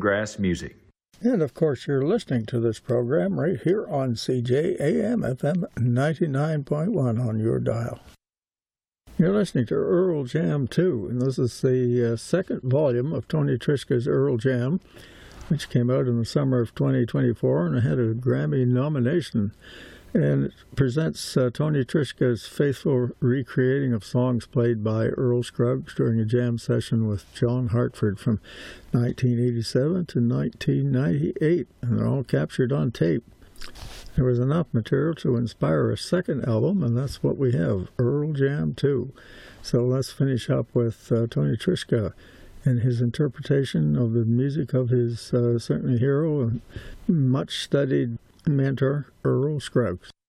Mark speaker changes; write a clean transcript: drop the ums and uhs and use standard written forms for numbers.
Speaker 1: bluegrass music.
Speaker 2: And of course, you're listening to this program right here on CJAM FM 99.1 on your dial. You're listening to Earl Jam 2, and this is the second volume of Tony Trischka's Earl Jam, which came out in the summer of 2024 and had a Grammy nomination. And it presents Tony Trischka's faithful recreating of songs played by Earl Scruggs during a jam session with John Hartford from 1987 to 1998, and they're all captured on tape. There was enough material to inspire a second album, and that's what we have, Earl Jam 2. So let's finish up with Tony Trischka and his interpretation of the music of his certainly hero and much-studied mentor, Earl Scruggs.